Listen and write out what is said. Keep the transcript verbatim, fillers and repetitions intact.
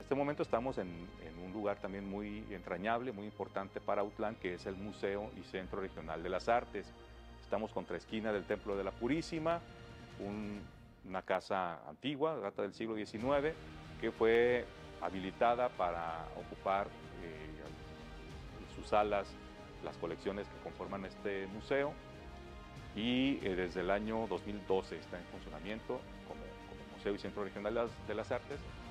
este momento estamos en, en un lugar también muy entrañable, muy importante para Autlán, que es el Museo y Centro Regional de las Artes. Estamos contra esquina del Templo de la Purísima, un, una casa antigua, data del siglo diecinueve, que fue habilitada para ocupar eh, sus salas, las colecciones que conforman este museo, y eh, desde el año dos mil doce está en funcionamiento como, como Museo y Centro Regional de las, de las Artes.